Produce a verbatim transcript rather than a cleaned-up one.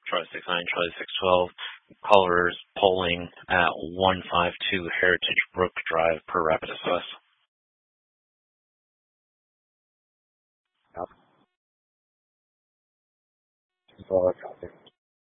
Charlie six nine, Charlie six twelve. Callers polling at one five two Heritage Brook Drive per Rapid S O S. Yep. Copy.